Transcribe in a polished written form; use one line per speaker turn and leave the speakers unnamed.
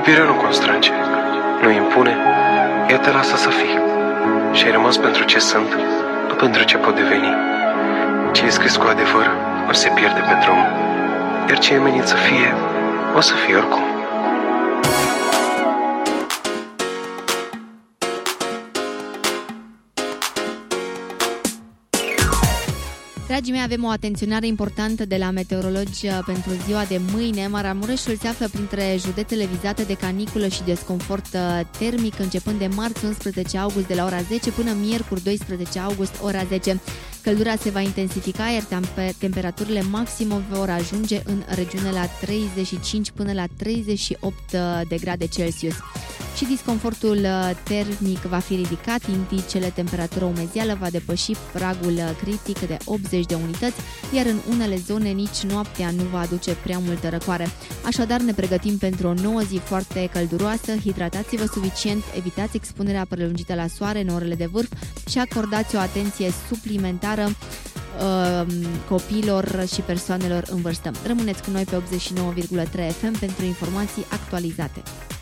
Iubirea nu constrânge, nu impune, ea te lasă să fii. Și ai rămas pentru ce sunt, nu pentru ce pot deveni. Ce e scris cu adevăr o se pierde pe drum, iar ce e menit să fie, o să fie oricum.
Dragii mei, avem o atenționare importantă de la meteorologi pentru ziua de mâine. Maramureșul se află printre județele vizate de caniculă și desconfort termic, începând de marți 11 august de la ora 10 până miercuri 12 august ora 10. Căldura se va intensifica, iar temperaturile maxime vor ajunge în regiune la 35 până la 38 de grade Celsius. Și disconfortul termic va fi ridicat, indicele temperatură umezeală va depăși pragul critic de 80 de unități, iar în unele zone nici noaptea nu va aduce prea multă răcoare. Așadar, ne pregătim pentru o nouă zi foarte călduroasă, hidratați-vă suficient, evitați expunerea prelungită la soare în orele de vârf și acordați o atenție suplimentară copiilor și persoanelor în vârstă. Rămâneți cu noi pe 89,3 FM pentru informații actualizate.